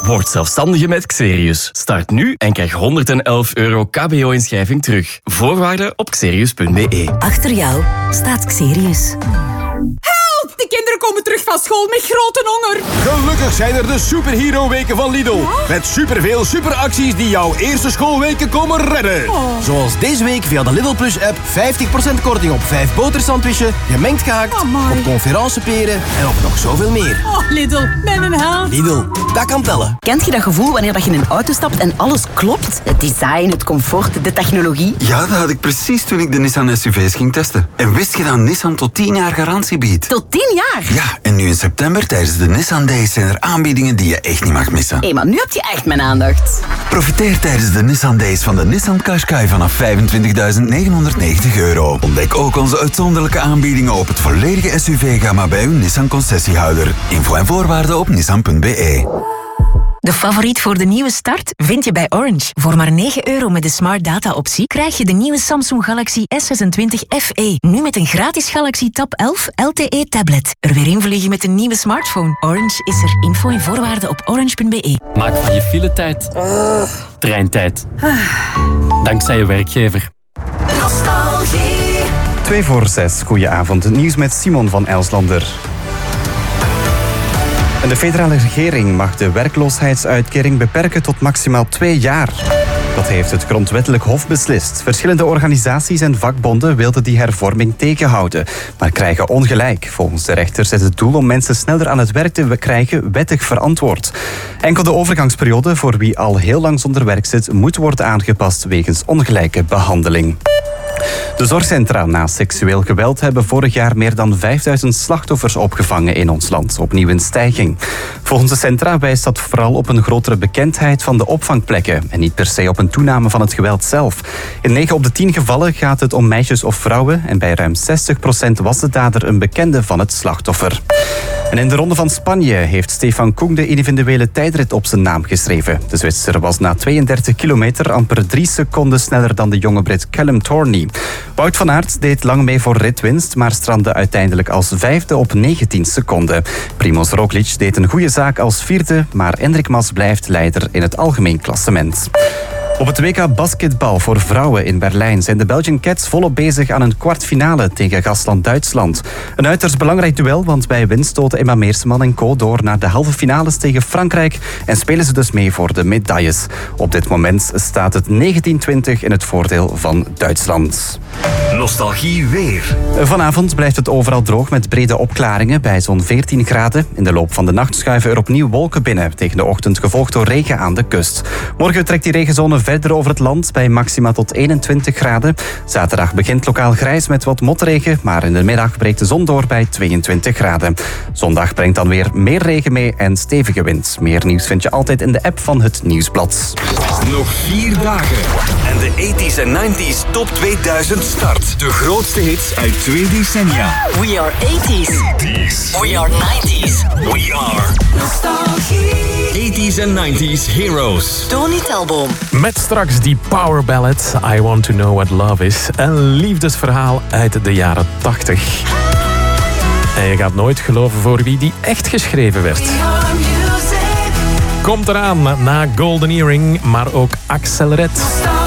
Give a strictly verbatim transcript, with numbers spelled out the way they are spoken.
Word zelfstandige met Xerius. Start nu en krijg honderdelf euro K B O-inschrijving terug. Voorwaarden op xerius punt b e. Achter jou staat Xerius. Help! De kinderen komen terug van school met grote honger. Gelukkig zijn er de superhero-weken van Lidl. Ja? Met superveel superacties die jouw eerste schoolweken komen redden. Oh. Zoals deze week via de Lidl Plus-app vijftig procent korting op vijf botersandwichen, gemengd gehakt, Amai. op conferenceperen en op nog zoveel meer. Oh, Lidl, ben een held. Lidl, dat kan tellen. Kent je dat gevoel wanneer dat je in een auto stapt en alles klopt? Het design, het comfort, de technologie. Ja, dat had ik precies toen ik de Nissan S U V's ging testen. En wist je dat Nissan tot tien jaar garantie biedt? Tot tien jaar? Ja, en nu in september tijdens de Nissan Days zijn er aanbiedingen die je echt niet mag missen. Hé, maar nu heb je echt mijn aandacht. Profiteer tijdds de Nissan Days van de Nissan Qashqai vanaf vijfentwintigduizend negenhonderdnegentig euro. Ontdek ook onze uitzonderlijke aanbiedingen op het volledige S U V-gamma bij uw Nissan concessiehouder. Info en voorwaarden op nissan punt b e. De favoriet voor de nieuwe start vind je bij Orange. Voor maar negen euro met de Smart Data optie krijg je de nieuwe Samsung Galaxy S zesentwintig F E. Nu met een gratis Galaxy Tab elf L T E tablet. Er weer invliegen met een nieuwe smartphone. Orange is er. Info en voorwaarden op orange punt b e. Maak van je filetijd treintijd. Dankzij je werkgever. Nostalgie. Twee voor zes. Goedenavond. Het nieuws met Simon van Elslander. En de federale regering mag de werkloosheidsuitkering beperken tot maximaal twee jaar. Dat heeft het Grondwettelijk Hof beslist. Verschillende organisaties en vakbonden wilden die hervorming tegenhouden, maar krijgen ongelijk. Volgens de rechters is het doel om mensen sneller aan het werk te krijgen wettig verantwoord. Enkel de overgangsperiode voor wie al heel lang zonder werk zit moet worden aangepast wegens ongelijke behandeling. De zorgcentra na seksueel geweld hebben vorig jaar meer dan vijfduizend slachtoffers opgevangen in ons land, opnieuw in stijging. Volgens de centra wijst dat vooral op een grotere bekendheid van de opvangplekken en niet per se op een toename van het geweld zelf. In negen op de tien gevallen gaat het om meisjes of vrouwen en bij ruim zestig procent was de dader een bekende van het slachtoffer. En in de Ronde van Spanje heeft Stefan Koen de individuele tijdrit op zijn naam geschreven. De Zwitser was na tweeëndertig kilometer amper drie seconden sneller dan de jonge Brit Callum Torney. Wout van Aert deed lang mee voor ritwinst, maar strandde uiteindelijk als vijfde op negentien seconden. Primoz Roglic deed een goede zaak als vierde, maar Enric Mas blijft leider in het algemeen klassement. Op het W K basketbal voor vrouwen in Berlijn zijn de Belgian Cats volop bezig aan een kwartfinale tegen gastland Duitsland. Een uiterst belangrijk duel, want bij winst stoten Emma Meersman en co. door naar de halve finales tegen Frankrijk en spelen ze dus mee voor de medailles. Op dit moment staat het negentien twintig in het voordeel van Duitsland. Nostalgie weer. Vanavond blijft het overal droog met brede opklaringen bij zo'n veertien graden. In de loop van de nacht schuiven er opnieuw wolken binnen, tegen de ochtend gevolgd door regen aan de kust. Morgen trekt die regenzone verder over het land bij maxima tot eenentwintig graden. Zaterdag begint lokaal grijs met wat motregen, maar in de middag breekt de zon door bij tweeëntwintig graden. Zondag brengt dan weer meer regen mee en stevige wind. Meer nieuws vind je altijd in de app van het Nieuwsblad. Nog vier dagen en de tachtiger en negentiger top tweeduizend start. De grootste hits uit twee decennia. We are eighties. We are nineties. We are Nostalgie. tachtiger en negentiger heroes. Tony Telboom. Met straks die power ballad I Want To Know What Love Is. Een liefdesverhaal uit de jaren tachtig. En je gaat nooit geloven voor wie die echt geschreven werd. Komt eraan na Golden Earring, maar ook Axel Red.